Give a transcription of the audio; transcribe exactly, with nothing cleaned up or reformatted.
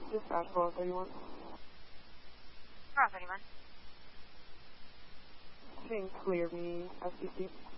Dispatch, Roll thirty-one. Roll thirty-one. Seeing clear, me, S C C.